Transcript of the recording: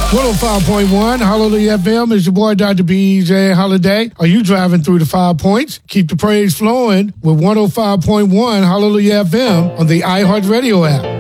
105.1 Hallelujah FM is your boy Dr. B.J. Holiday. Are you driving through the 5 points? Keep the praise flowing with 105.1 Hallelujah FM on the iHeartRadio app.